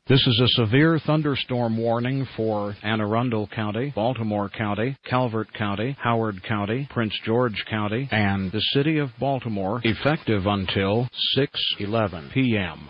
This is a severe thunderstorm warning for Anne Arundel County, Baltimore County, Calvert County, Howard County, Prince George County, and the city of Baltimore, effective until 6:11 p.m.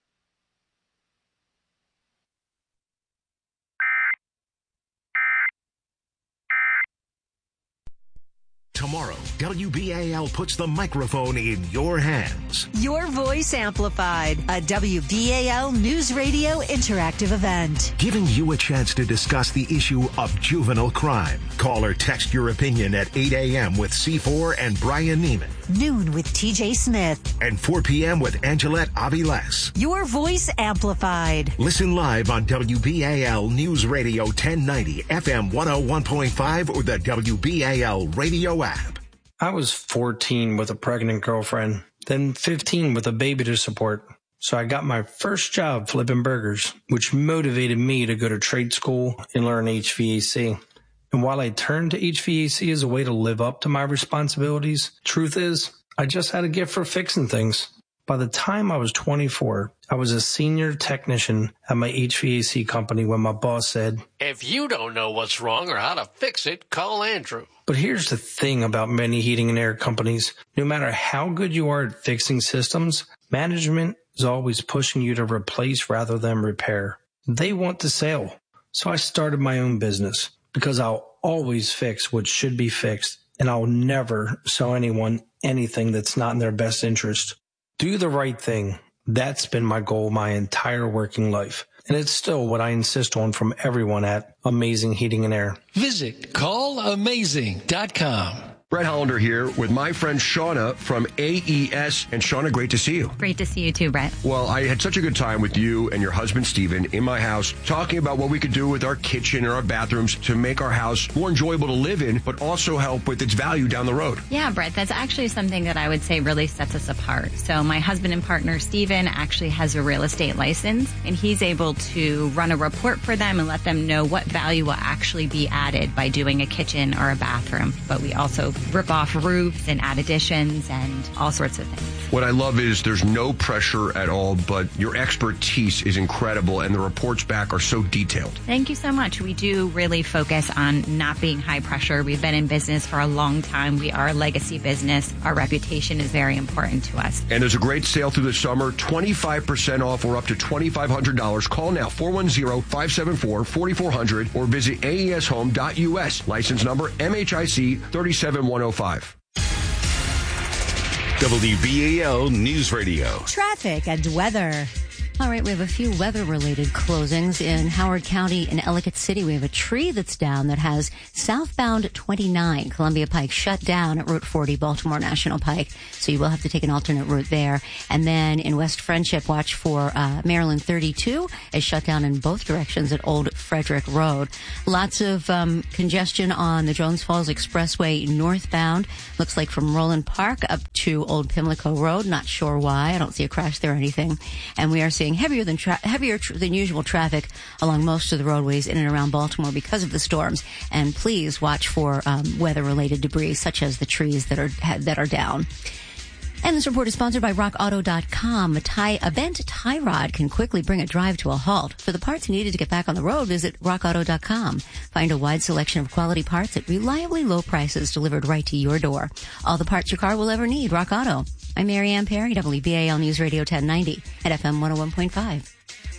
Tomorrow, WBAL puts the microphone in your hands. Your Voice Amplified, a WBAL News Radio interactive event. Giving you a chance to discuss the issue of juvenile crime. Call or text your opinion at 8 a.m. with C4 and Brian Neiman. Noon with TJ Smith. And 4 p.m. with Angelette Aviles. Your Voice Amplified. Listen live on WBAL News Radio 1090, FM 101.5, or the WBAL radio app. I was 14 with a pregnant girlfriend, then 15 with a baby to support. So I got my first job flipping burgers, which motivated me to go to trade school and learn HVAC. And while I turned to HVAC as a way to live up to my responsibilities, truth is, I just had a gift for fixing things. By the time I was 24, I was a senior technician at my HVAC company when my boss said, "If you don't know what's wrong or how to fix it, call Andrew." But here's the thing about many heating and air companies. No matter how good you are at fixing systems, management is always pushing you to replace rather than repair. They want the sale. So I started my own business because I'll always fix what should be fixed, and I'll never sell anyone anything that's not in their best interest. Do the right thing. That's been my goal my entire working life. And it's still what I insist on from everyone at Amazing Heating and Air. Visit callamazing.com. Brett Hollander here with my friend Shauna from AES. And Shauna, great to see you. Great to see you too, Brett. Well, I had such a good time with you and your husband, Steven, in my house, talking about what we could do with our kitchen and our bathrooms to make our house more enjoyable to live in, but also help with its value down the road. Yeah, Brett, that's actually something that I would say really sets us apart. So my husband and partner, Steven, actually has a real estate license, and he's able to run a report for them and let them know what value will actually be added by doing a kitchen or a bathroom. But we also rip off roofs and add additions and all sorts of things. What I love is there's no pressure at all, but your expertise is incredible, and the reports back are so detailed. Thank you so much. We do really focus on not being high pressure. We've been in business for a long time. We are a legacy business. Our reputation is very important to us. And there's a great sale through the summer, 25% off or up to $2,500. Call now, 410-574-4400, or visit aeshome.us. License number MHIC 37105. WBAL News Radio. Traffic and weather. All right, we have a few weather-related closings in Howard County and Ellicott City. We have a tree that's down that has southbound 29 Columbia Pike shut down at Route 40 Baltimore National Pike. So you will have to take an alternate route there. And then in West Friendship, watch for Maryland 32 is shut down in both directions at Old Frederick Road. Lots of congestion on the Jones Falls Expressway northbound. Looks like from Roland Park up to Old Pimlico Road. Not sure why. I don't see a crash there or anything. And we are seeing heavier than usual traffic along most of the roadways in and around Baltimore because of the storms. And please watch for weather-related debris, such as the trees that are down. And this report is sponsored by RockAuto.com. A bent tie rod can quickly bring a drive to a halt. For the parts needed to get back on the road, visit RockAuto.com. Find a wide selection of quality parts at reliably low prices delivered right to your door. All the parts your car will ever need. Rock Auto. I'm Mary Ann Perry, WBAL News Radio 1090 at FM 101.5.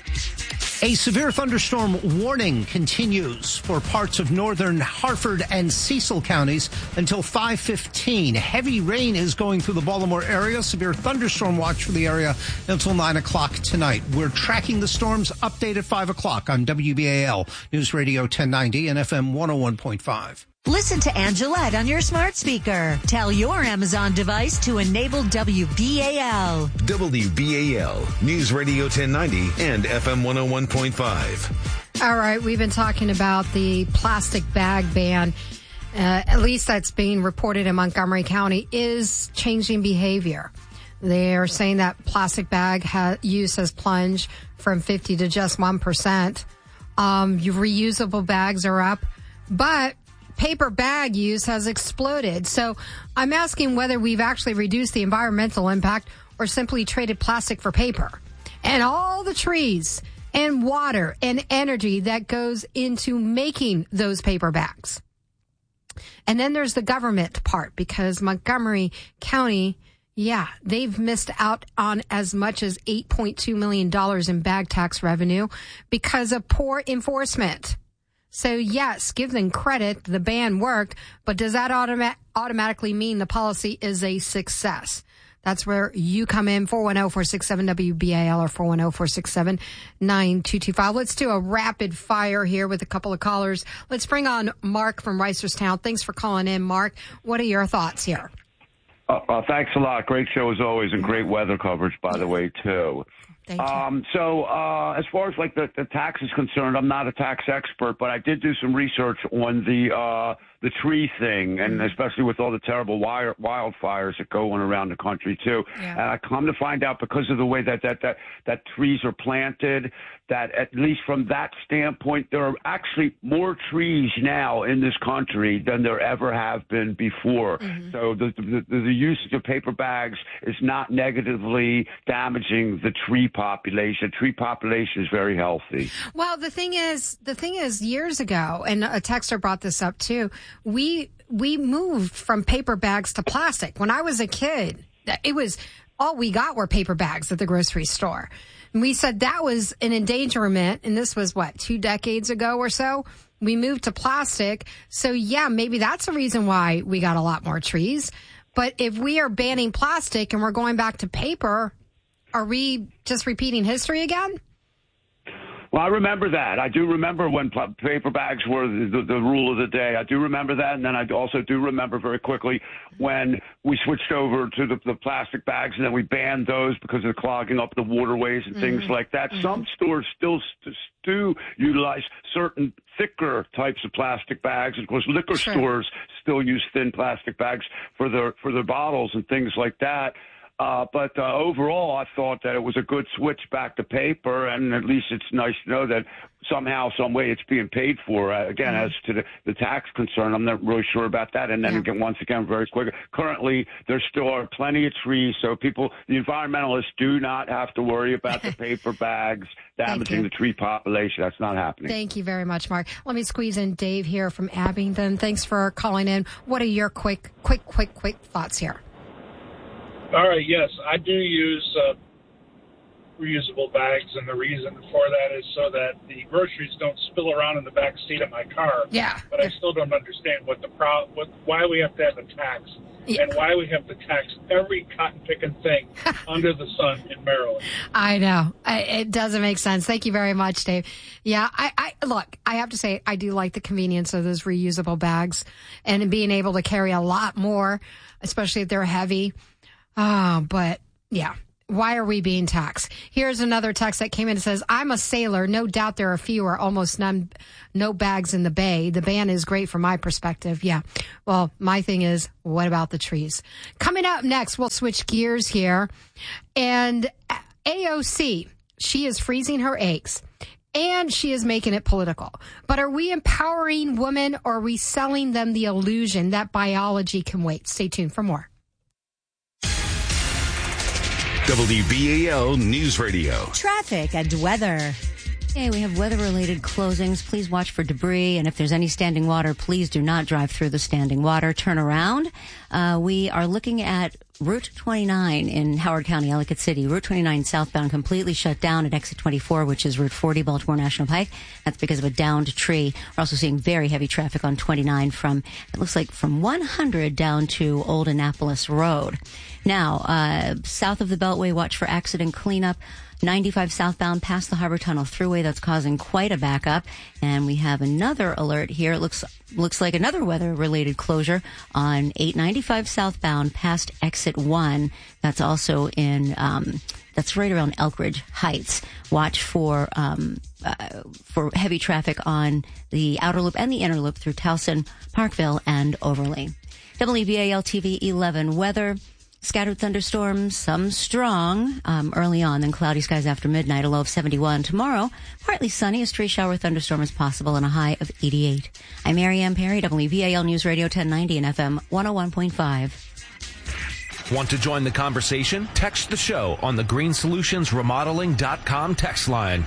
A severe thunderstorm warning continues for parts of northern Harford and Cecil counties until 5:15. Heavy rain is going through the Baltimore area. Severe thunderstorm watch for the area until 9 o'clock tonight. We're tracking the storms. Update at 5 o'clock on WBAL News Radio 1090 and FM 101.5. Listen to Angelette on your smart speaker. Tell your Amazon device to enable WBAL. WBAL News Radio 1090 and FM 101.5. All right, we've been talking about the plastic bag ban. At least that's being reported in Montgomery County, is changing behavior. They're saying that plastic bag use has plunged from 50 to just 1%. Your reusable bags are up, but paper bag use has exploded. So I'm asking whether we've actually reduced the environmental impact or simply traded plastic for paper. And all the trees and water and energy that goes into making those paper bags. And then there's the government part, because Montgomery County, they've missed out on as much as $8.2 million in bag tax revenue because of poor enforcement. So yes, give them credit. The ban worked, but does that automatically mean the policy is a success? That's where you come in, 410-467-WBAL or 410-467-9225. Let's do a rapid fire here with a couple of callers. Let's bring on Mark from Reisterstown. Thanks for calling in, Mark. What are your thoughts here? Thanks a lot. Great show as always, and great weather coverage, by the way, too. Thank you. So as far as like the tax is concerned, I'm not a tax expert, but I did do some research on the tree thing, and especially with all the terrible wildfires that go on around the country too. Yeah. And I come to find out, because of the way that trees are planted, that at least from that standpoint, there are actually more trees now in this country than there ever have been before. Mm-hmm. So the usage of paper bags is not negatively damaging the tree population. The tree population is very healthy. Well, the thing is, years ago, and a texter brought this up too, we moved from paper bags to plastic. When I was a kid, it was all we got were paper bags at the grocery store. And we said that was an endangerment, and this was, 2 decades ago or so? We moved to plastic. So, maybe that's a reason why we got a lot more trees. But if we are banning plastic and we're going back to paper, are we just repeating history again? Well, I remember that. I do remember when paper bags were the rule of the day. I do remember that. And then I also do remember very quickly when we switched over to the plastic bags, and then we banned those because of clogging up the waterways and things like that. Mm-hmm. Some stores still do utilize certain thicker types of plastic bags. And of course, liquor stores still use thin plastic bags for their bottles and things like that. But overall, I thought that it was a good switch back to paper, and at least it's nice to know that somehow, some way, it's being paid for. Again, as to the tax concern, I'm not really sure about that. And then again, once again, very quick, currently there still are plenty of trees, so the environmentalists do not have to worry about the paper bags damaging the tree population. That's not happening. Thank you very much, Mark. Let me squeeze in Dave here from Abingdon. Thanks for calling in. What are your quick thoughts here? All right, yes, I do use reusable bags, and the reason for that is so that the groceries don't spill around in the back seat of my car. Yeah. But I still don't understand why we have to have a tax, and why we have to tax every cotton-picking thing under the sun in Maryland. I know. It doesn't make sense. Thank you very much, Dave. Yeah, look, I have to say, I do like the convenience of those reusable bags and being able to carry a lot more, especially if they're heavy. But yeah, why are we being taxed? Here's another text that came in and says, I'm a sailor. No doubt there are fewer, almost no bags in the bay. The ban is great from my perspective. Yeah. Well, my thing is, what about the trees? Coming up next, we'll switch gears here. And AOC, she is freezing her eggs. And she is making it political. But are we empowering women, or are we selling them the illusion that biology can wait? Stay tuned for more. WBAL News Radio. Traffic and weather. Okay, we have weather-related closings. Please watch for debris, and if there's any standing water, please do not drive through the standing water. Turn around. We are looking at Route 29 in Howard County, Ellicott City. Route 29 southbound completely shut down at exit 24, which is Route 40, Baltimore National Pike. That's because of a downed tree. We're also seeing very heavy traffic on 29 from 100 down to Old Annapolis Road. Now, south of the Beltway, watch for accident cleanup. 95 southbound past the Harbor Tunnel Thruway, that's causing quite a backup. And we have another alert here. It looks like another weather-related closure on 895 southbound past exit 1. That's also in, that's right around Elkridge Heights. Watch for heavy traffic on the outer loop and the inner loop through Towson, Parkville, and Overley. WBAL TV 11 weather. Scattered thunderstorms, some strong early on, then cloudy skies after midnight, a low of 71. Tomorrow, partly sunny, a stray shower thunderstorm is possible, and a high of 88. I'm Mary Ann Perry, WBAL News Radio 1090 and FM 101.5. Want to join the conversation? Text the show on the greensolutionsremodeling.com text line,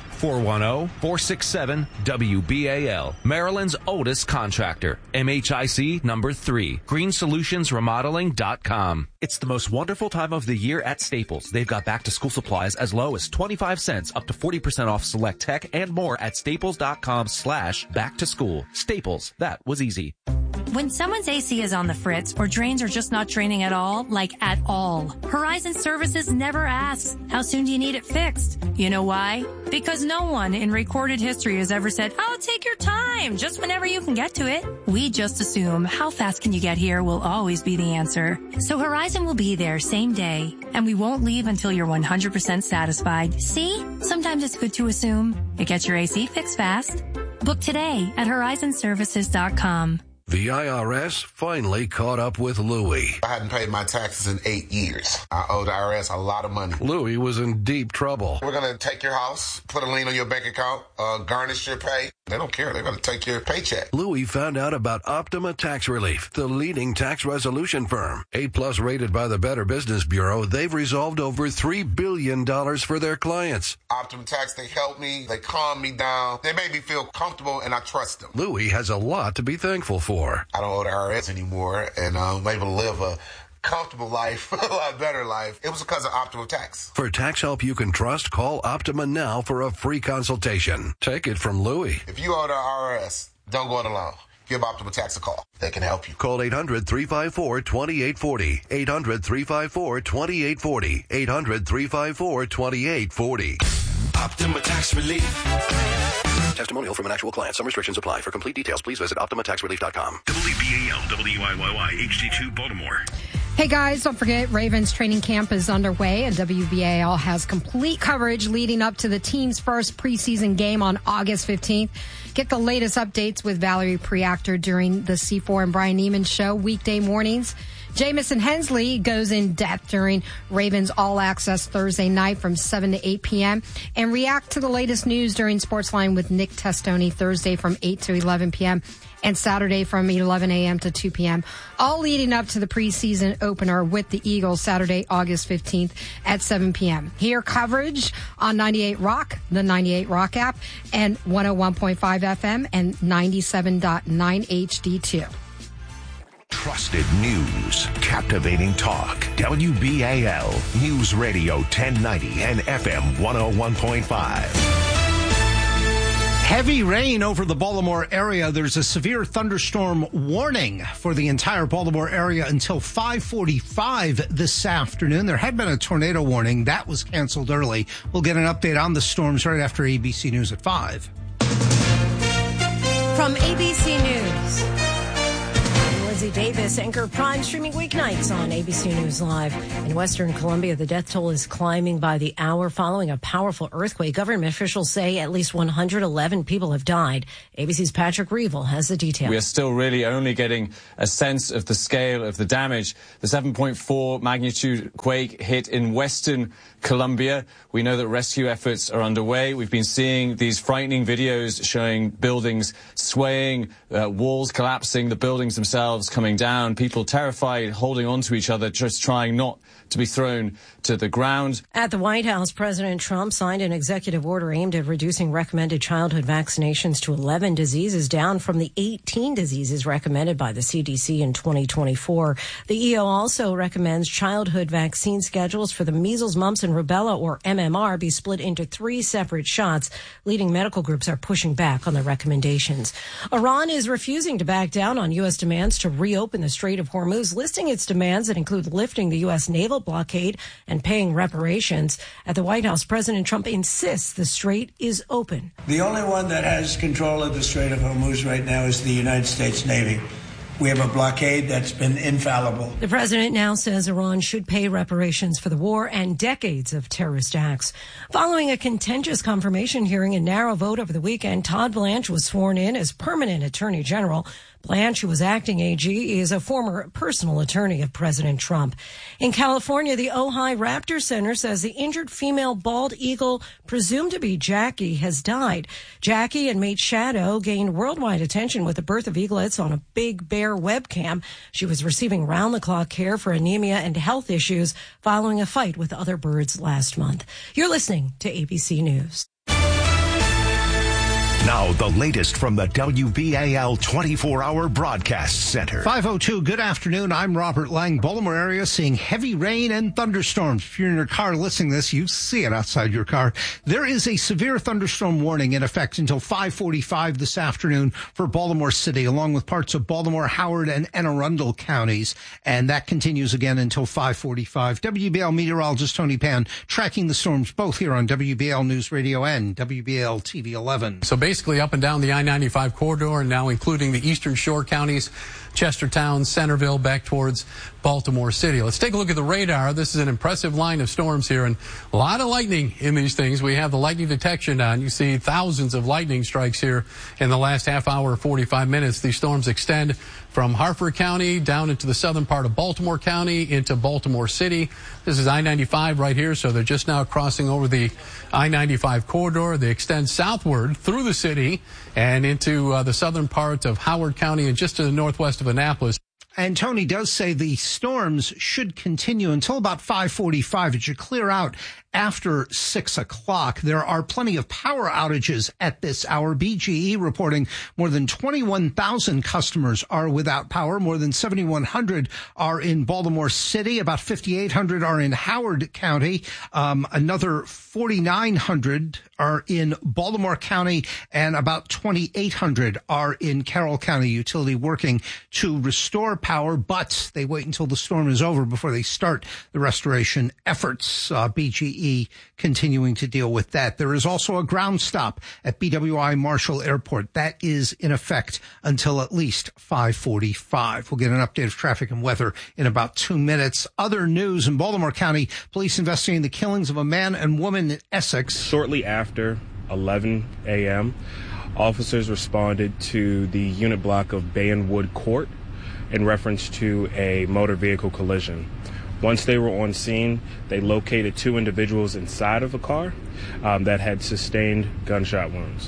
410-467-WBAL. Maryland's oldest contractor, MHIC number 3, greensolutionsremodeling.com. It's the most wonderful time of the year at Staples. They've got back-to-school supplies as low as 25 cents, up to 40% off select tech, and more at staples.com/back-to-school. Staples, that was easy. When someone's AC is on the fritz or drains are just not draining at all, like at all, Horizon Services never asks, how soon do you need it fixed? You know why? Because no one in recorded history has ever said, oh, take your time, just whenever you can get to it. We just assume how fast can you get here will always be the answer. So Horizon will be there same day, and we won't leave until you're 100% satisfied. See? Sometimes it's good to assume. It gets your AC fixed fast. Book today at horizonservices.com. The IRS finally caught up with Louie. I hadn't paid my taxes in 8 years. I owe the IRS a lot of money. Louie was in deep trouble. We're going to take your house, put a lien on your bank account, garnish your pay. They don't care. They're going to take your paycheck. Louie found out about Optima Tax Relief, the leading tax resolution firm. 8+ rated by the Better Business Bureau, they've resolved over $3 billion for their clients. Optima Tax, they help me. They calm me down. They make me feel comfortable, and I trust them. Louie has a lot to be thankful for. I don't owe the IRS anymore, and I'm able to live a comfortable life, a lot better life. It was because of Optima Tax. For tax help you can trust, call Optima now for a free consultation. Take it from Louie. If you owe the IRS, don't go it alone. Give Optima Tax a call. They can help you. Call 800-354-2840. 800-354-2840. 800-354-2840. Optima Tax Relief. Testimonial from an actual client. Some restrictions apply. For complete details, please visit OptimaTaxRelief.com. WBAL, WYYY, HD2 Baltimore. Hey guys, don't forget Ravens training camp is underway and WBAL has complete coverage leading up to the team's first preseason game on August 15th. Get the latest updates with Valerie Preactor during the C4 and Brian Neiman show weekday mornings. Jamison Hensley goes in depth during Ravens All Access Thursday night from 7 to 8 p.m. and react to the latest news during Sportsline with Nick Testoni Thursday from 8 to 11 p.m. and Saturday from 11 a.m. to 2 p.m. All leading up to the preseason opener with the Eagles Saturday, August 15th at 7 p.m. Hear coverage on 98 Rock, the 98 Rock app, and 101.5 FM and 97.9 HD2. Trusted news, captivating talk. WBAL News Radio 1090 and FM 101.5. Heavy rain over the Baltimore area. There's a severe thunderstorm warning for the entire Baltimore area until 5:45 this afternoon. There had been a tornado warning. That was canceled early. We'll get an update on the storms right after ABC News at 5. From ABC News, Lindsay Davis, Anchor Prime, streaming weeknights on ABC News Live. In Western Colombia, the death toll is climbing by the hour following a powerful earthquake. Government officials say at least 111 people have died. ABC's Patrick Reevell has the details. We are still really only getting a sense of the scale of the damage. The 7.4 magnitude quake hit in Western Colombia. We know that rescue efforts are underway. We've been seeing these frightening videos showing buildings swaying, walls collapsing, the buildings themselves coming down, people terrified, holding on to each other, just trying not to be thrown to the ground. At the White House, President Trump signed an executive order aimed at reducing recommended childhood vaccinations to 11 diseases, down from the 18 diseases recommended by the CDC in 2024. The EO also recommends childhood vaccine schedules for the measles, mumps, and rubella, or MMR, be split into 3 separate shots. Leading medical groups are pushing back on the recommendations. Iran is refusing to back down on U.S. demands to reopen the Strait of Hormuz, listing its demands that include lifting the U.S. naval blockade and paying reparations. At the White House, President Trump insists the strait is open. The only one that has control of the Strait of Hormuz right now is the United States Navy. We have a blockade that's been infallible. The president now says Iran should pay reparations for the war and decades of terrorist acts. Following a contentious confirmation hearing and narrow vote over the weekend, Todd Blanche was sworn in as permanent Attorney General. Blanche, who was acting AG, is a former personal attorney of President Trump. In California, the Ojai Raptor Center says the injured female bald eagle, presumed to be Jackie, has died. Jackie and mate Shadow gained worldwide attention with the birth of eaglets on a Big Bear webcam. She was receiving round-the-clock care for anemia and health issues following a fight with other birds last month. You're listening to ABC News. Now, the latest from the WBAL 24-hour broadcast center. 5:02, good afternoon. I'm Robert Lang. Baltimore area seeing heavy rain and thunderstorms. If you're in your car listening to this, you see it outside your car. There is a severe thunderstorm warning in effect until 5:45 this afternoon for Baltimore City, along with parts of Baltimore, Howard, and Anne Arundel counties. And that continues again until 5:45. WBAL meteorologist Tony Pan tracking the storms both here on WBAL News Radio and WBAL TV 11. So basically up and down the I-95 corridor, and now including the Eastern Shore counties, Chestertown, Centerville, back towards Baltimore City. Let's take a look at the radar. This is an impressive line of storms here, and a lot of lightning in these things. We have the lightning detection on. You see thousands of lightning strikes here in the last half hour, 45 minutes. These storms extend from Harford County down into the southern part of Baltimore County into Baltimore City. This is I-95 right here, so they're just now crossing over the I-95 corridor. They extend southward through the city and into the southern part of Howard County and just to the northwest of Annapolis. And Tony does say the storms should continue until about 5:45. It should clear out after 6 o'clock. There are plenty of power outages at this hour. BGE reporting more than 21,000 customers are without power. More than 7,100 are in Baltimore City. About 5,800 are in Howard County. Another 4,900 are in Baltimore County, and about 2,800 are in Carroll County. Utility working to restore power, but they wait until the storm is over before they start the restoration efforts. BGE continuing to deal with that. There is also a ground stop at BWI Marshall Airport. That is in effect until at least 5:45. We'll get an update of traffic and weather in about 2 minutes. Other news in Baltimore County, police investigating the killings of a man and woman in Essex. Shortly after 11 a.m., officers responded to the unit block of Bayenwood Court in reference to a motor vehicle collision. Once they were on scene, they located two individuals inside of a car that had sustained gunshot wounds.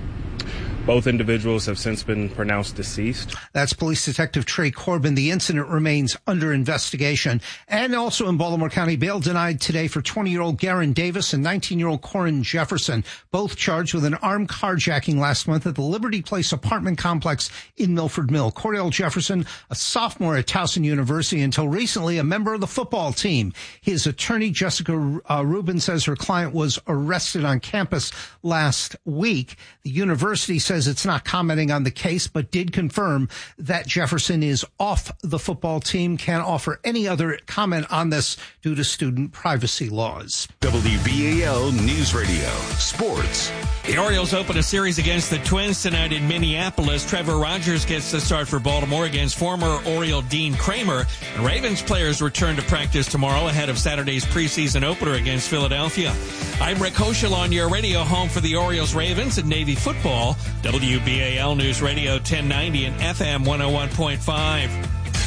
Both individuals have since been pronounced deceased. That's Police Detective Trey Corbin. The incident remains under investigation. And also in Baltimore County, bail denied today for 20-year-old Garen Davis and 19-year-old Corin Jefferson, both charged with an armed carjacking last month at the Liberty Place apartment complex in Milford Mill. Cordell Jefferson, a sophomore at Towson University, until recently a member of the football team. His attorney, Jessica Rubin, says her client was arrested on campus last week. The university says it's not commenting on the case, but did confirm that Jefferson is off the football team. Can't offer any other comment on this due to student privacy laws. WBAL News Radio Sports. The Orioles open a series against the Twins tonight in Minneapolis. Trevor Rogers gets the start for Baltimore against former Oriole Dean Kramer. And Ravens players return to practice tomorrow ahead of Saturday's preseason opener against Philadelphia. I'm Rick Hoschel on your radio home for the Orioles, Ravens, and Navy football. WBAL News Radio 1090 and FM 101.5.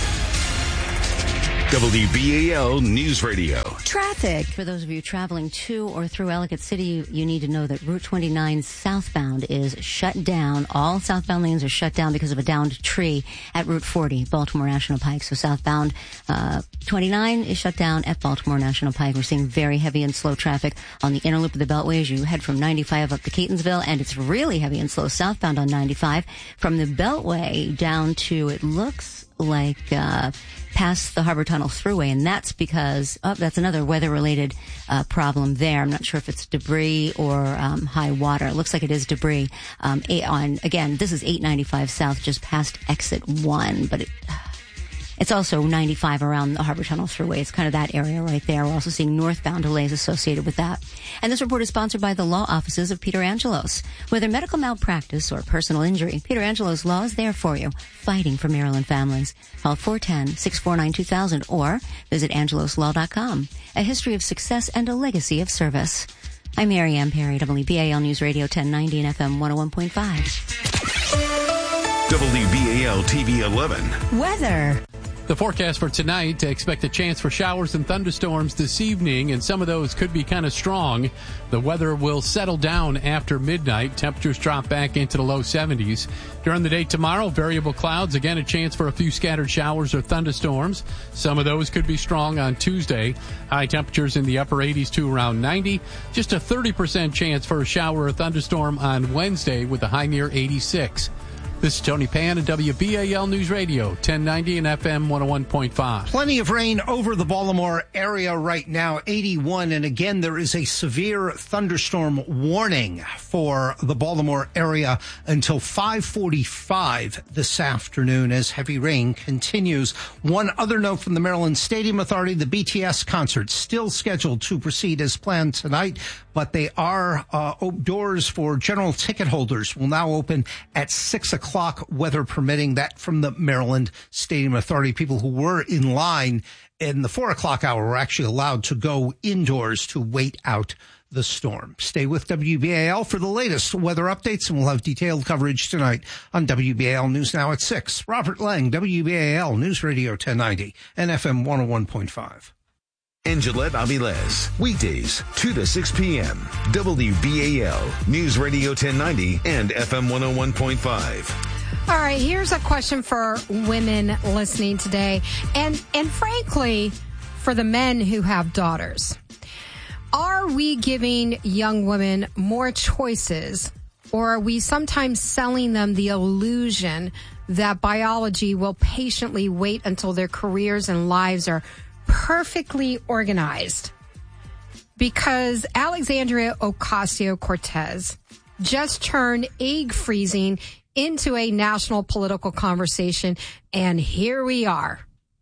WBAL News Radio. Traffic. For those of you traveling to or through Ellicott City, you need to know that Route 29 southbound is shut down. All southbound lanes are shut down because of a downed tree at Route 40, Baltimore National Pike. So southbound 29 is shut down at Baltimore National Pike. We're seeing very heavy and slow traffic on the inner loop of the Beltway as you head from 95 up to Catonsville, and it's really heavy and slow southbound on 95 from the Beltway down to, it looks like, past the Harbor Tunnel Thruway, and that's because that's another weather-related problem there. I'm not sure if it's debris or high water. It looks like it is debris. Again, this is 895 south, just past exit 1, but it's also 95 around the Harbor Tunnel Thruway. It's kind of that area right there. We're also seeing northbound delays associated with that. And this report is sponsored by the law offices of Peter Angelos. Whether medical malpractice or personal injury, Peter Angelos Law is there for you, fighting for Maryland families. Call 410-649-2000 or visit angeloslaw.com. A history of success and a legacy of service. I'm Mary Ann Perry, WBAL News Radio 1090 and FM 101.5. WBAL TV 11. Weather. The forecast for tonight, expect a chance for showers and thunderstorms this evening, and some of those could be kind of strong. The weather will settle down after midnight. Temperatures drop back into the low 70s. During the day tomorrow, variable clouds. Again, a chance for a few scattered showers or thunderstorms. Some of those could be strong on Tuesday. High temperatures in the upper 80s to around 90. Just a 30% chance for a shower or thunderstorm on Wednesday with a high near 86. This is Tony Pan at WBAL News Radio, 1090 and FM 101.5. Plenty of rain over the Baltimore area right now, 81. And again, there is a severe thunderstorm warning for the Baltimore area until 5:45 this afternoon as heavy rain continues. One other note from the Maryland Stadium Authority, the BTS concert still scheduled to proceed as planned tonight, but they are doors for general ticket holders will now open at 6 o'clock, weather permitting. That from the Maryland Stadium Authority. People who were in line in the 4 o'clock hour were actually allowed to go indoors to wait out the storm. Stay with WBAL for the latest weather updates, and we'll have detailed coverage tonight on WBAL News Now at 6. Robert Lang, WBAL News Radio 1090 and FM 101.5. And Gillette Avilés, weekdays 2 to 6 p.m. WBAL News Radio 1090 and FM 101.5. All right, here's a question for women listening today, and frankly, for the men who have daughters. Are we giving young women more choices, or are we sometimes selling them the illusion that biology will patiently wait until their careers and lives are perfectly organized? Because Alexandria Ocasio-Cortez just turned egg freezing into a national political conversation, and here we are.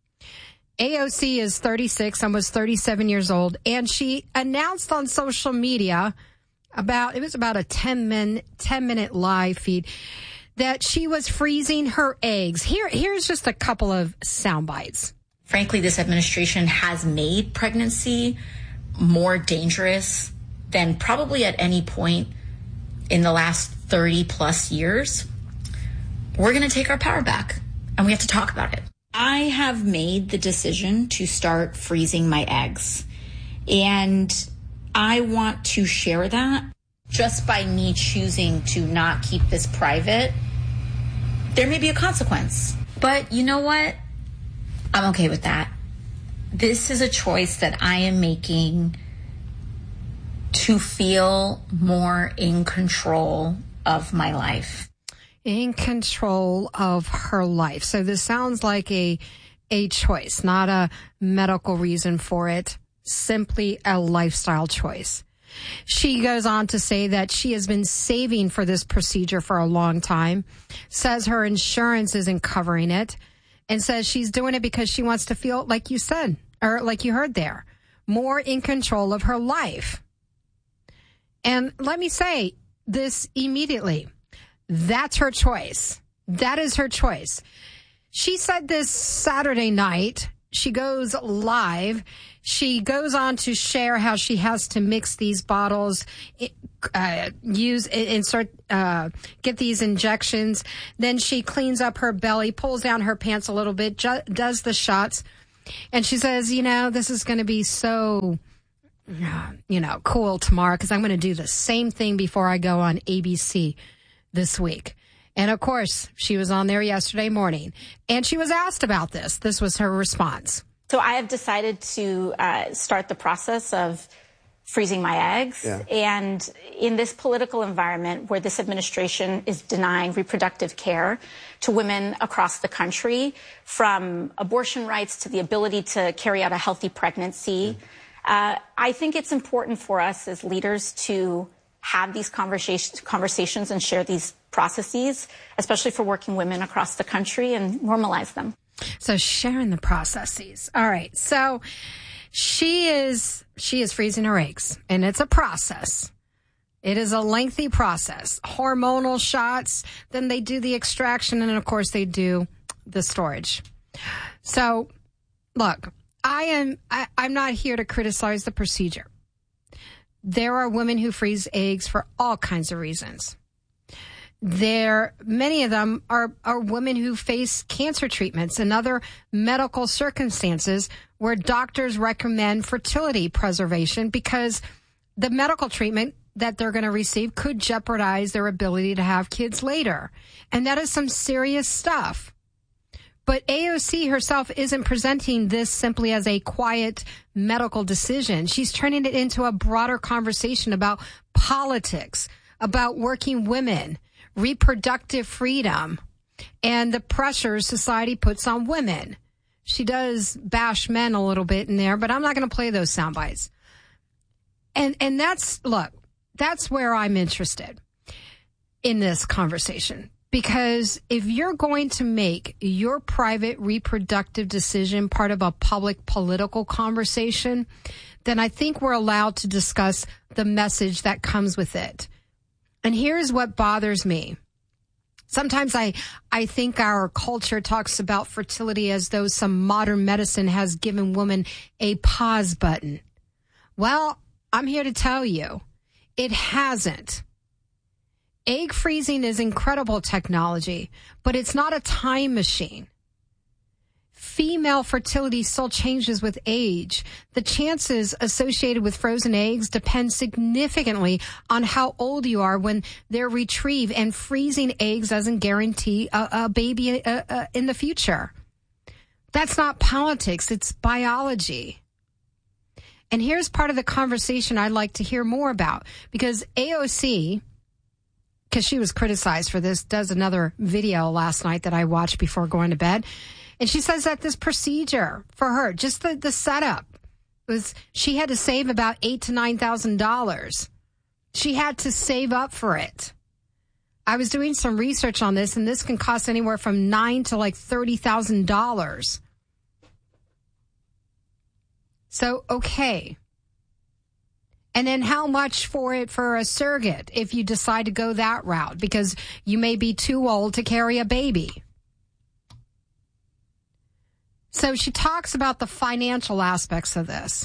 AOC is 36, almost 37 years old, and she announced on social media about a 10-minute live feed that she was freezing her eggs. Here's just a couple of sound bites. Frankly, this administration has made pregnancy more dangerous than probably at any point in the last 30 plus years. We're going to take our power back, and we have to talk about it. I have made the decision to start freezing my eggs, and I want to share that. Just by me choosing to not keep this private, there may be a consequence. But you know what? I'm okay with that. This is a choice that I am making to feel more in control of my life. In control of her life. So this sounds like a choice, not a medical reason for it, simply a lifestyle choice. She goes on to say that she has been saving for this procedure for a long time, says her insurance isn't covering it, and says she's doing it because she wants to feel, like you said, or like you heard there, more in control of her life. And let me say this immediately. That's her choice. That is her choice. She said this Saturday night. She goes live. She goes on to share how she has to mix these bottles, get these injections. Then she cleans up her belly, pulls down her pants a little bit, does the shots. And she says, this is going to be so, cool tomorrow because I'm going to do the same thing before I go on ABC this week. And of course, she was on there yesterday morning and she was asked about this. This was her response. So I have decided to start the process of freezing my eggs. Yeah. And in this political environment where this administration is denying reproductive care to women across the country, from abortion rights to the ability to carry out a healthy pregnancy, I think it's important for us as leaders to have these conversations and share these processes, especially for working women across the country, and normalize them. So sharing the processes. All right. So she is freezing her eggs, and it's a process. It is a lengthy process. Hormonal shots, then they do the extraction, and of course they do the storage. So look, I'm not here to criticize the procedure. There are women who freeze eggs for all kinds of reasons. Many of them are women who face cancer treatments and other medical circumstances where doctors recommend fertility preservation because the medical treatment that they're going to receive could jeopardize their ability to have kids later. And that is some serious stuff. But AOC herself isn't presenting this simply as a quiet medical decision. She's turning it into a broader conversation about politics, about working women, reproductive freedom, and the pressures society puts on women. She does bash men a little bit in there, but I'm not going to play those sound bites. And that's where I'm interested in this conversation. Because if you're going to make your private reproductive decision part of a public political conversation, then I think we're allowed to discuss the message that comes with it. And here's what bothers me. Sometimes I think our culture talks about fertility as though some modern medicine has given women a pause button. Well, I'm here to tell you, it hasn't. Egg freezing is incredible technology, but it's not a time machine. Female fertility still changes with age. The chances associated with frozen eggs depend significantly on how old you are when they're retrieved, and freezing eggs doesn't guarantee a baby in the future. That's not politics, it's biology. And here's part of the conversation I'd like to hear more about, because AOC, because she was criticized for this, does another video last night that I watched before going to bed. And she says that this procedure for her, just the setup, was she had to save about $8,000 to $9,000. She had to save up for it. I was doing some research on this, and this can cost anywhere from $9,000 to like $30,000. So, okay. And then how much for it for a surrogate if you decide to go that route because you may be too old to carry a baby? So she talks about the financial aspects of this.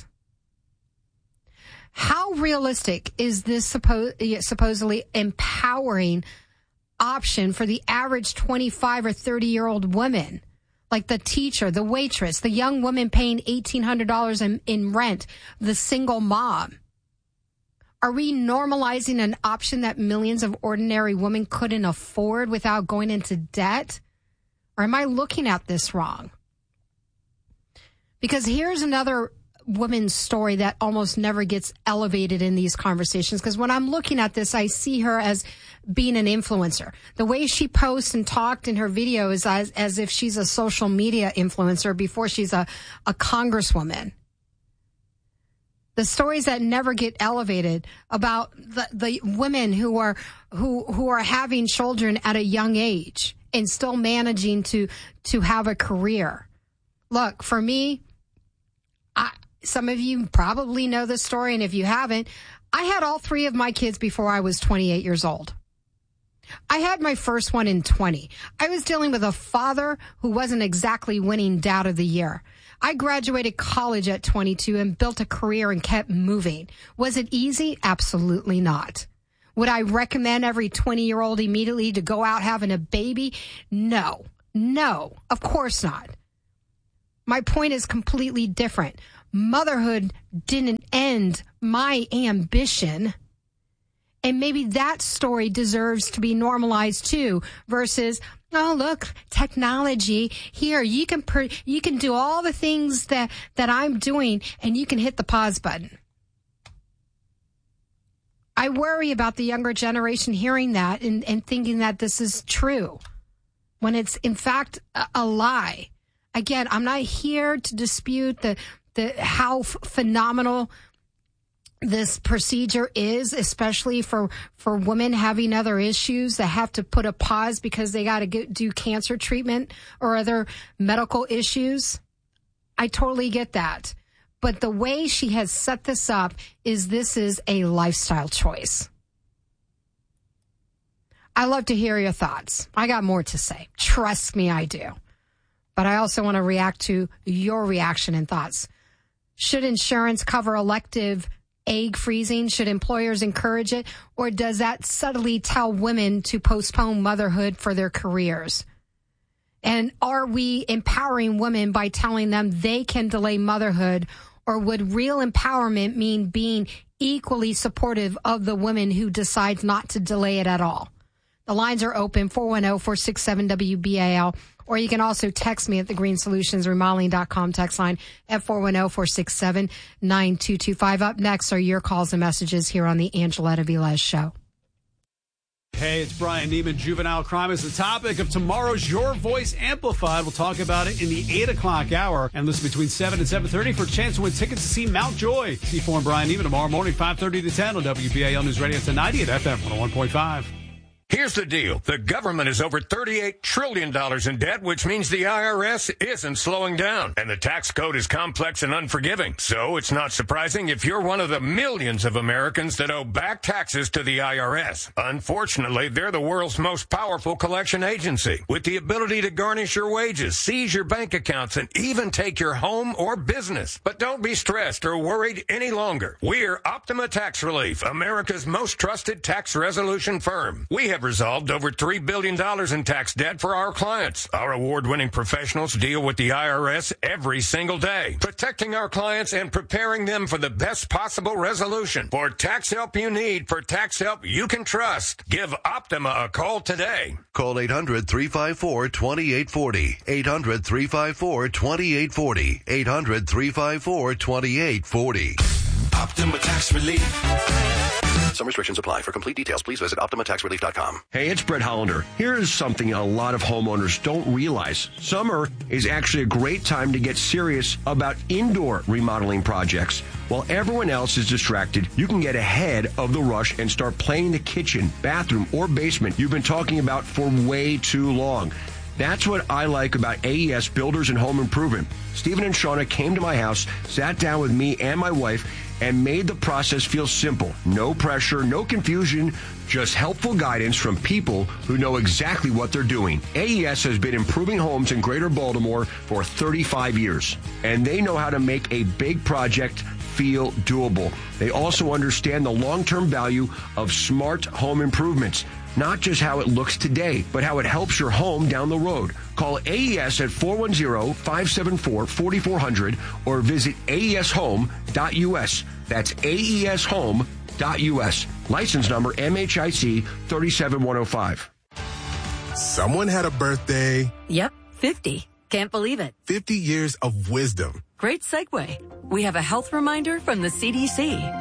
How realistic is this supposedly empowering option for the average 25 or 30-year-old woman? Like the teacher, the waitress, the young woman paying $1,800 in rent, the single mom. Are we normalizing an option that millions of ordinary women couldn't afford without going into debt? Or am I looking at this wrong? Because here's another woman's story that almost never gets elevated in these conversations. Because when I'm looking at this, I see her as being an influencer. The way she posts and talked in her video is as if she's a social media influencer before she's a congresswoman. The stories that never get elevated about the women who are having children at a young age and still managing to have a career. Look, for me, some of you probably know this story, and if you haven't, I had all three of my kids before I was 28 years old. I had my first one in 20. I was dealing with a father who wasn't exactly winning Dad of the Year. I graduated college at 22 and built a career and kept moving. Was it easy? Absolutely not. Would I recommend every 20-year-old immediately to go out having a baby? No, of course not. My point is completely different. Motherhood didn't end my ambition. And maybe that story deserves to be normalized too, versus, oh, look, technology here. You can do all the things that I'm doing, and you can hit the pause button. I worry about the younger generation hearing that and thinking that this is true when it's in fact a lie. Again, I'm not here to dispute how phenomenal this procedure is, especially for women having other issues that have to put a pause because they got to do cancer treatment or other medical issues. I totally get that. But the way she has set this up this is a lifestyle choice. I love to hear your thoughts. I got more to say. Trust me, I do. But I also want to react to your reaction and thoughts. Should insurance cover elective egg freezing? Should employers encourage it? Or does that subtly tell women to postpone motherhood for their careers? And are we empowering women by telling them they can delay motherhood? Or would real empowerment mean being equally supportive of the woman who decides not to delay it at all? The lines are open, 410-467-WBAL. Or you can also text me at the greensolutionsremodeling.com text line at 410-467-9225. Up next are your calls and messages here on the Angeletta Velez Show. Hey, it's Brian Neiman. Juvenile crime is the topic of tomorrow's Your Voice Amplified. We'll talk about it in the 8 o'clock hour. And listen between 7 and 7:30 for a chance to win tickets to see Mount Joy. C4 and Brian Neiman tomorrow morning, 5:30 to 10 on WBAL News Radio 1090 at FM 101.5. Here's the deal. The government is over $38 trillion in debt, which means the IRS isn't slowing down. And the tax code is complex and unforgiving. So it's not surprising if you're one of the millions of Americans that owe back taxes to the IRS. Unfortunately, they're the world's most powerful collection agency, with the ability to garnish your wages, seize your bank accounts, and even take your home or business. But don't be stressed or worried any longer. We're Optima Tax Relief, America's most trusted tax resolution firm. We have resolved over $3 billion in tax debt for our clients. Our award-winning professionals deal with the IRS every single day, protecting our clients and preparing them for the best possible resolution. For tax help you need, for tax help you can trust, give Optima a call today. Call 800-354-2840. 800-354-2840. 800-354-2840. Optima Tax Relief. Some restrictions apply. For complete details, please visit OptimaTaxRelief.com. Hey, it's Brett Hollander. Here's something a lot of homeowners don't realize. Summer is actually a great time to get serious about indoor remodeling projects. While everyone else is distracted, you can get ahead of the rush and start planning the kitchen, bathroom, or basement you've been talking about for way too long. That's what I like about AES Builders and Home Improvement. Stephen and Shauna came to my house, sat down with me and my wife, and made the process feel simple. No pressure, no confusion, just helpful guidance from people who know exactly what they're doing. AES has been improving homes in Greater Baltimore for 35 years, and they know how to make a big project feel doable. They also understand the long-term value of smart home improvements. Not just how it looks today, but how it helps your home down the road. Call AES at 410-574-4400 or visit aeshome.us. That's aeshome.us. License number MHIC 37105. Someone had a birthday. Yep, 50. Can't believe it. 50 years of wisdom. Great segue. We have a health reminder from the CDC.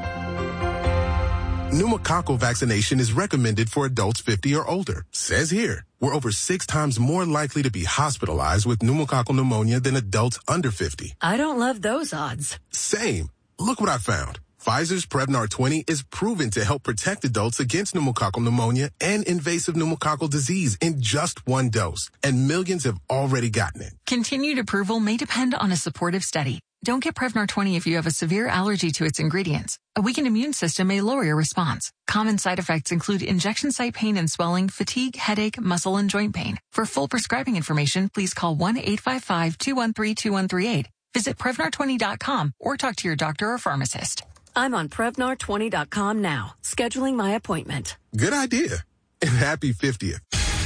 Pneumococcal vaccination is recommended for adults 50 or older. Says here, we're over 6 times more likely to be hospitalized with pneumococcal pneumonia than adults under 50. I don't love those odds. Same. Look what I found. Pfizer's Prevnar 20 is proven to help protect adults against pneumococcal pneumonia and invasive pneumococcal disease in just 1 dose. And millions have already gotten it. Continued approval may depend on a supportive study. Don't get Prevnar 20 if you have a severe allergy to its ingredients. A weakened immune system may lower your response. Common side effects include injection site pain and swelling, fatigue, headache, muscle, and joint pain. For full prescribing information, please call 1-855-213-2138. Visit Prevnar20.com or talk to your doctor or pharmacist. I'm on Prevnar20.com now, scheduling my appointment. Good idea. And happy 50th.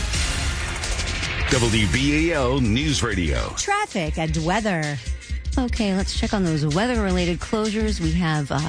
WBAL News Radio. Traffic and weather. Okay, let's check on those weather-related closures. We have